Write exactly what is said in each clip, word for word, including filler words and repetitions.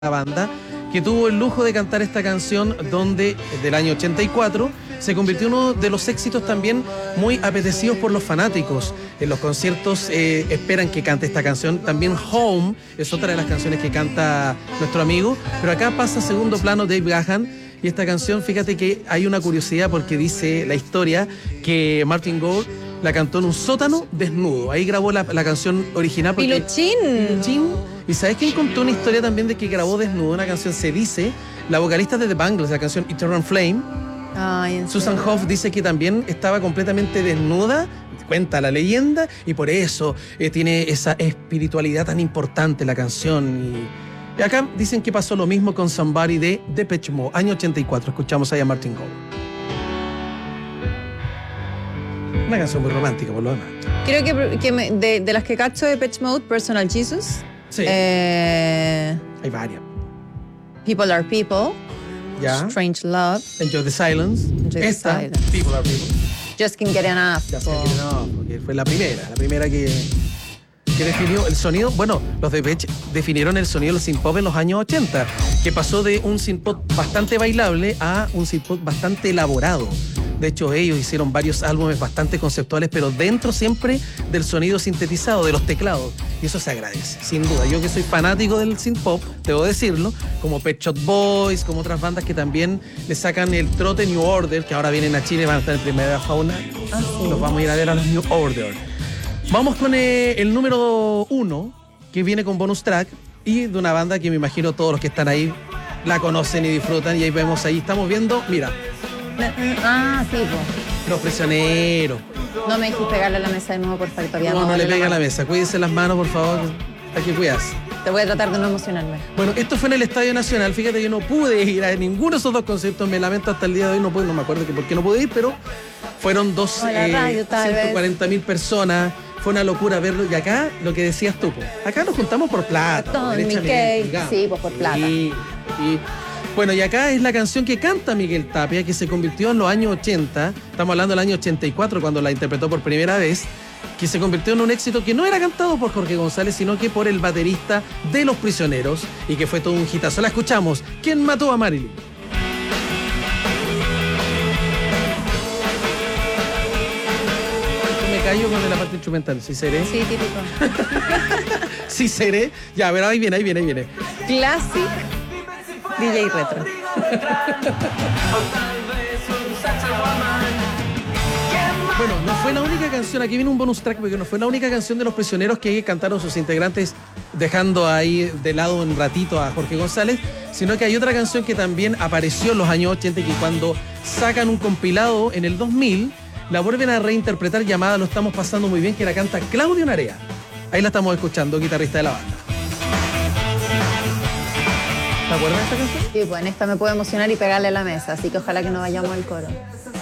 banda que tuvo el lujo de cantar esta canción donde del año ochenta y cuatro se convirtió en uno de los éxitos también muy apetecidos por los fanáticos. En los conciertos eh, esperan que cante esta canción. También Home es otra de las canciones que canta nuestro amigo, pero acá pasa a segundo plano Dave Gahan. Y esta canción, fíjate que hay una curiosidad porque dice la historia que Martin Gore la cantó en un sótano desnudo. Ahí grabó la, la canción original. Porque, Piluchín. Piluchín. ¿Y sabes quién contó una historia también de que grabó desnudo una canción? Se dice, la vocalista de The Bangles, la canción Eternal Flame, Ay, Susan Hoff, dice que también estaba completamente desnuda, cuenta la leyenda, y por eso eh, tiene esa espiritualidad tan importante la canción. Y, y acá dicen que pasó lo mismo con Somebody de Depeche Mode, año ochenta y cuatro. Escuchamos ahí a Martin Gore. Una canción muy romántica, por lo demás. Creo que, que me, de, de las que cacho de Depeche Mode, Personal Jesus. Sí. Eh, Hay varias. People Are People. Ya. Strange Love. Enjoy the Silence. Enjoy the Esta, Silence. People Are People. Just Can't Get Enough. Ya sé que no, porque fue la primera, la primera que, que definió el sonido. Bueno, los Depeche definieron el sonido del synth pop en los años ochenta, que pasó de un synth pop bastante bailable a un synth pop bastante elaborado. De hecho, ellos hicieron varios álbumes bastante conceptuales, pero dentro siempre del sonido sintetizado, de los teclados. Y eso se agradece, sin duda. Yo que soy fanático del synth pop, debo decirlo, como Pet Shop Boys, como otras bandas que también le sacan el trote New Order, que ahora vienen a Chile, van a estar en Primera Fauna. Ah, sí. Los vamos a ir a ver a los New Order. Vamos con eh, el número uno, que viene con bonus track, y de una banda que me imagino todos los que están ahí la conocen y disfrutan. Y ahí vemos, ahí estamos viendo, mira, Ah, sí, po. Los Prisioneros. No me dejes pegarle a la mesa de nuevo, por favor. Todavía No, no le duele pega a la mano. mesa. Cuídense las manos, por favor. Hay que cuidarse. Te voy a tratar de no emocionarme. Bueno, esto fue en el Estadio Nacional. Fíjate, yo no pude ir a ninguno de esos dos conciertos. Me lamento hasta el día de hoy. No pude, no me acuerdo que por qué no pude ir, pero fueron dos, O la radio, tal vez. ciento cuarenta mil personas. Fue una locura verlo. Y acá, lo que decías tú, po, acá nos juntamos por plata. Don po, derechamente, Mickey. digamos. Sí, pues por plata. Sí, sí. Bueno, y acá es la canción que canta Miguel Tapia, que se convirtió en los años ochenta, estamos hablando del año ochenta y cuatro, cuando la interpretó por primera vez, que se convirtió en un éxito que no era cantado por Jorge González, sino que por el baterista de Los Prisioneros, y que fue todo un hitazo. La escuchamos. ¿Quién mató a Marilyn? Me callo con la parte instrumental, si seré. Sí, típico. Si seré. Ya, a ver, ahí viene, ahí viene, ahí viene. Classic D J Retro. Bueno, no fue la única canción, aquí viene un bonus track, porque no fue la única canción de Los Prisioneros que cantaron sus integrantes, dejando ahí de lado un ratito a Jorge González, sino que hay otra canción que también apareció en los años ochenta y que cuando sacan un compilado en el dos mil, la vuelven a reinterpretar, llamada Lo Estamos Pasando Muy Bien, que la canta Claudio Narea. Ahí la estamos escuchando, guitarrista de la banda. ¿Te acuerdas de esta canción? Sí, pues en esta me puedo emocionar y pegarle a la mesa, así que ojalá que no vayamos al coro.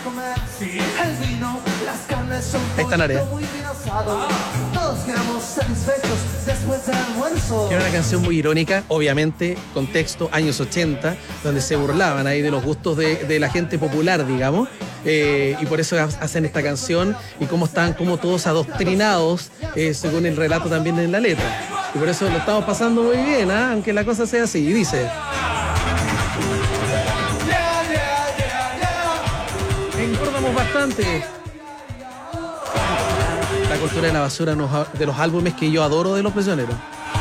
Ahí está Narea. Era una canción muy irónica, obviamente, contexto años ochenta, donde se burlaban ahí de los gustos de, de la gente popular, digamos, eh, y por eso hacen esta canción y cómo están como todos adoctrinados, eh, según el relato también en la letra. Y por eso lo estamos pasando muy bien, ¿eh? Aunque la cosa sea así. Y dice... Engordamos bastante. La cultura de la basura, de los álbumes que yo adoro de Los Prisioneros.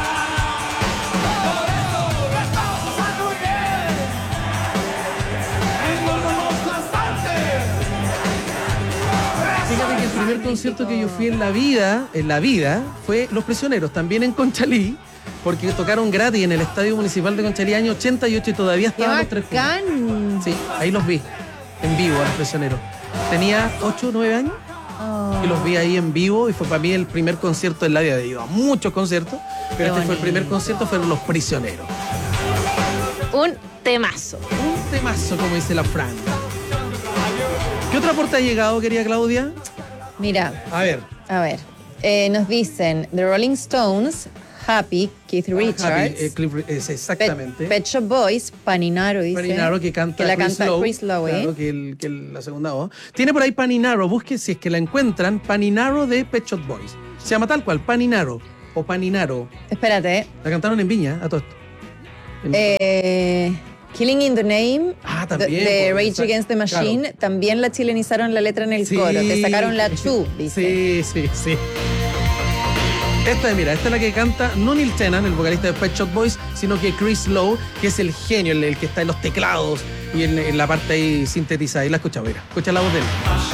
Fíjate que el primer concierto que yo fui en la vida, en la vida, fue Los Prisioneros, también en Conchalí, porque tocaron gratis en el Estadio Municipal de Conchalí, año ochenta y ocho, y todavía ¡Qué estaban los tres juntos. bacán! Sí, ahí los vi, en vivo, a Los Prisioneros. Tenía ocho o nueve años. Oh. Y los vi ahí en vivo y fue para mí el primer concierto en la vida. He ido a muchos conciertos, pero Qué este fue el primer bonito. concierto, fueron Los Prisioneros. Un temazo. Un temazo, como dice la Fran. ¿Qué otro aporte ha llegado, querida Claudia? Mira, A ver. a ver. Eh, nos dicen The Rolling Stones, Happy, Keith Richards. Happy, eh, Cliff, es exactamente. Pet, Pet Shop Boys, Paninaro, dice. Paninaro, que canta que la Chris canta Lowe, Chris Lowe. claro, que, el, que el- la segunda voz. Tiene por ahí Paninaro, busque si es que la encuentran, Paninaro de Pet Shop Boys. Se llama tal cual, Paninaro o Paninaro. Espérate, La cantaron en Viña, a todo esto. Eh, Killing in the Name Ah, de, también, de pues, Rage exacto, Against the Machine, claro. también la chilenizaron la letra en el Sí. coro. Te sacaron la chu, dice. Sí, sí, sí. Esta, mira, esta es la que canta no Neil Tennant, el vocalista de Pet Shop Boys, sino que Chris Lowe, que es el genio, el, el que está en los teclados y en, en la parte ahí sintetizada. Y la escucha, mira, escucha la voz de él.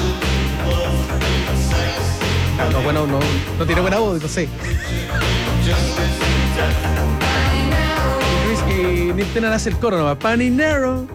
Ah, no, bueno, no, no tiene buena voz, no sé. Y Chris y Neil Tennant hace el coro nomás. Paninero.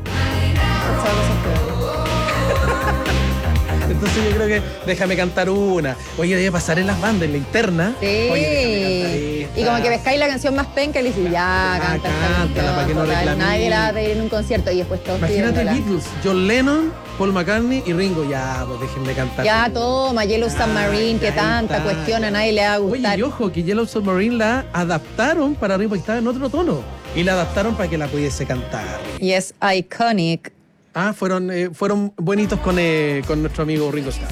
Entonces yo creo que déjame cantar una. Oye, debe pasar en las bandas, en la interna. Sí. Oye, déjame cantar Y como que esta. pescáis la canción más penca y le dices, ya, Ah, canta esta cántala, canción, para que no total, reclame. nadie la va a pedir en un concierto y después todos Imagínate pidiéndola. Beatles, John Lennon, Paul McCartney y Ringo. Ya, pues déjenme cantar. Ya, toma, Yellow Ah, Submarine, que ya tanta está. cuestión, a nadie le va a Oye, gustar. y ojo, que Yellow Submarine la adaptaron para Ringo, porque estaba en otro tono. Y la adaptaron para que la pudiese cantar. Y es iconic. Ah, fueron, eh, fueron buenitos con, eh, con nuestro amigo Ringo Starr.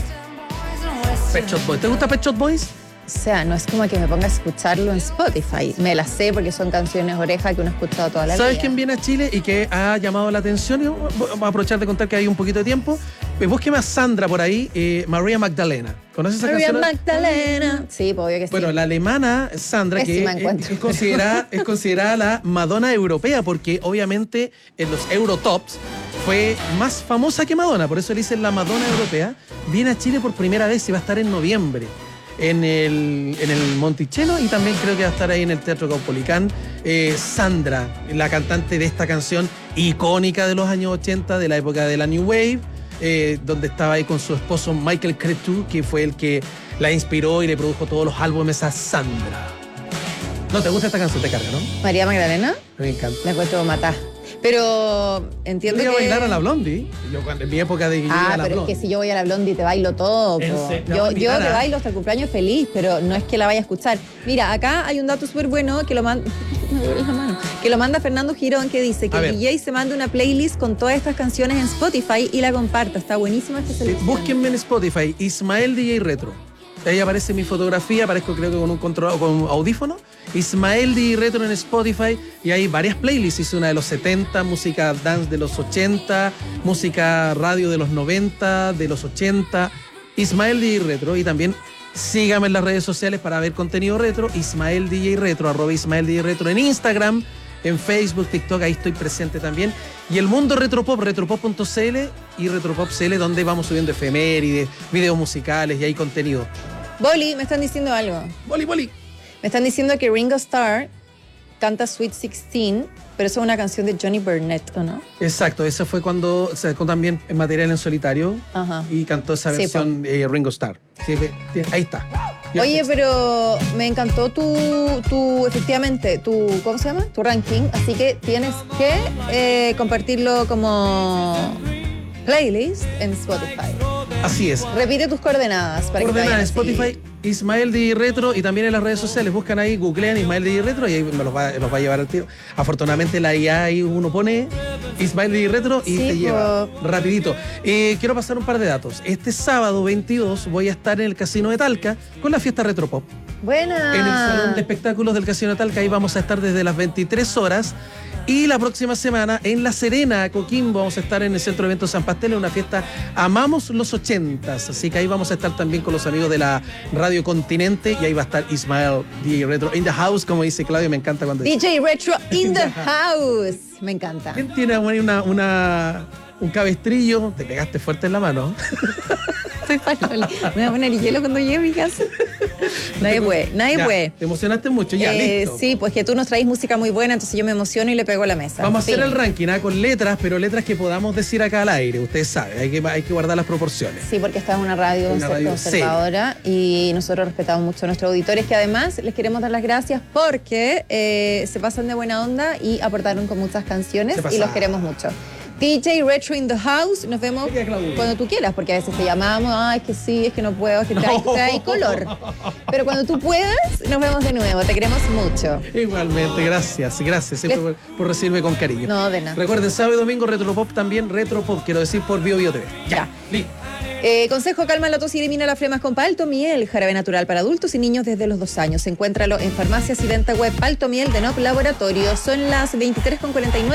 Pet Shop Boys. ¿Te gusta Pet Shop Boys? O sea, no es como que me ponga a escucharlo en Spotify. Me las sé porque son canciones oreja que uno ha escuchado toda la vida. ¿Sabes quién viene a Chile y que ha llamado la atención? Y vamos a aprovechar de contar que hay un poquito de tiempo. Eh, Búsqueme a Sandra por ahí, eh, María Magdalena. ¿Conoces esa María canción? Magdalena. Sí, pues obvio que sí. Bueno, la alemana Sandra, que Pésima es, encuentro. es considerada, es considerada la Madonna europea, porque obviamente en los Eurotops fue más famosa que Madonna, por eso le dicen la Madonna europea. Viene a Chile por primera vez y va a estar en noviembre en el, en el Monticello, y también creo que va a estar ahí en el Teatro Caupolicán. Eh, Sandra, la cantante de esta canción icónica de los años ochenta, de la época de la New Wave, eh, donde estaba ahí con su esposo Michael Cretu, que fue el que la inspiró y le produjo todos los álbumes a Sandra. ¿No te gusta esta canción? Te carga, ¿no? María Magdalena, Me encanta. la encuentro matar. Pero Yo entiendo iba a que... bailar a la Blondie. Yo cuando en mi época de que yo iba Ah, a la pero es Blondie. que si yo voy a la Blondie te bailo todo. ¿En po. serio? Yo, No, yo mira. te bailo hasta el cumpleaños feliz, pero no es que la vaya a escuchar. Mira, acá hay un dato súper bueno que lo manda... Me duele la mano. Que lo manda Fernando Girón, que dice que A el ver. D J se manda una playlist con todas estas canciones en Spotify y la comparta. Está buenísima esta Eh, selección. Búsquenme en Spotify, Ismael D J Retro. Ahí aparece mi fotografía, aparezco creo que con un control, con un audífono. Ismael D J Retro en Spotify, y hay varias playlists. Hice una de los setenta, música dance de los ochenta, música radio de los noventa, de los ochenta. Ismael D J Retro, y también sígame en las redes sociales para ver contenido retro. Ismael D J Retro, arroba Ismael D J Retro en Instagram, en Facebook, TikTok, ahí estoy presente también. Y el mundo retropop, retropop punto c l y retropop punto c l, donde vamos subiendo efemérides, videos musicales y hay contenido. Boli, me están diciendo algo. Boli, boli. Me están diciendo que Ringo Starr canta Sweet sixteen, pero eso es una canción de Johnny Burnett, ¿o no? Exacto, ese fue cuando se sacó también en material en solitario Ajá. y cantó esa Sí, versión eh, Ringo Starr. Sí, ve, tiene- ahí está. Y Oye, el texto. pero me encantó tu, tu, efectivamente, tu, ¿cómo se llama? Tu ranking, así que tienes que eh, compartirlo como playlist en Spotify. Así es. Repite tus coordenadas para que te Ordenar vayan en a seguir. Spotify, Ismael D J Retro, y también en las redes sociales. Buscan ahí, googlean Ismael D J Retro y ahí me los va, los va a llevar al tiro. Afortunadamente la I A ahí uno pone Ismael D J Retro y Sí, te po. lleva rapidito. Eh, quiero pasar un par de datos. Este sábado veintidós voy a estar en el Casino de Talca con la fiesta Retropop. Buena. En el Salón de Espectáculos del Casino de Talca. Ahí vamos a estar desde las veintitrés horas. Y la próxima semana en La Serena, Coquimbo, vamos a estar en el Centro de Eventos San Pastel en una fiesta Amamos los ochentas. Así que ahí vamos a estar también con los amigos de la Radio Continente, y ahí va a estar Ismael D J Retro in the house, como dice Claudio. Me encanta cuando dice. D J Retro in the house. Me encanta. ¿Quién tiene una, una, un cabestrillo? Te pegaste fuerte en la mano. Soy palola. Me voy a poner hielo cuando llegue a mi casa. Nadie puede, nadie Ya, puede. Te emocionaste mucho, ya, Eh, listo. sí, pues que tú nos traes música muy buena, entonces yo me emociono y le pego a la mesa. Vamos a hacer Fin. el ranking ¿ah? con letras, pero letras que podamos decir acá al aire. Ustedes saben, hay que, hay que guardar las proporciones. Sí, porque esta es una radio, Una radio conservadora y nosotros respetamos mucho a nuestros auditores, que además les queremos dar las gracias porque eh, se pasan de buena onda y aportaron con muchas canciones Se y los pasaron. queremos mucho. D J Retro in the house, nos vemos ¿Qué queda, Claudia? cuando tú quieras, porque a veces te llamamos, ah, es que sí, es que no puedo, es que trae, trae color. Pero cuando tú puedas, nos vemos de nuevo, te queremos mucho. Igualmente, gracias, gracias siempre por, por recibirme con cariño. No, de nada. Recuerden, sábado y domingo Retropop también, Retropop, quiero decir, por Bio Bio T V. Ya. Listo. Eh, consejo: calma la tos y elimina las flemas con Paltomiel, jarabe natural para adultos y niños desde los dos años. Encuéntralo en farmacias y venta web. Paltomiel de N O P Laboratorio. Son las veintitrés con cuarenta y nueve.